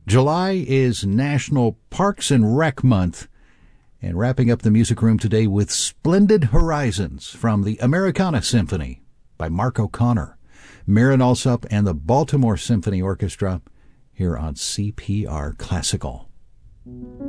July is National Parks and Rec Month. And wrapping up the music room today with Splendid Horizons from the Americana Symphony by Mark O'Connor, Marin Alsop and the Baltimore Symphony Orchestra here on CPR Classical.